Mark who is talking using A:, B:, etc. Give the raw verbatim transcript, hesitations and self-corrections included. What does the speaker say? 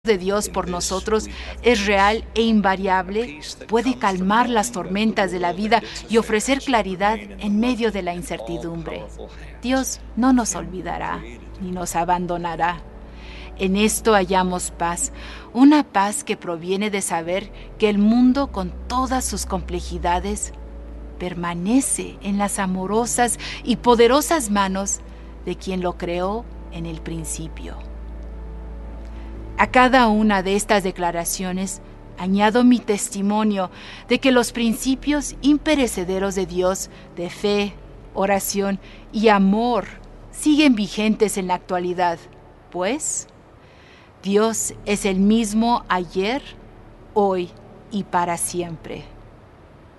A: de Dios por nosotros es real e invariable, puede calmar las tormentas de la vida y ofrecer claridad en medio de la incertidumbre. Dios no nos olvidará ni nos abandonará. En esto hallamos paz, una paz que proviene de saber que el mundo, con todas sus complejidades, permanece en las amorosas y poderosas manos de quien lo creó en el principio. A cada una de estas declaraciones añado mi testimonio de que los principios imperecederos de Dios, de fe, oración y amor, siguen vigentes en la actualidad, pues Dios es el mismo ayer, hoy y para siempre.